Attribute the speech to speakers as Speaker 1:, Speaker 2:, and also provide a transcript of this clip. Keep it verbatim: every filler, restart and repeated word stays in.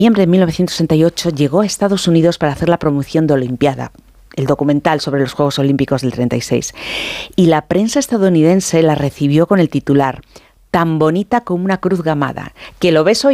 Speaker 1: noviembre de mil novecientos sesenta y ocho llegó a Estados Unidos para hacer la promoción de Olimpiada, el documental sobre los Juegos Olímpicos del treinta y seis. Y la prensa estadounidense la recibió con el titular: tan bonita como una cruz gamada, que lo ves hoy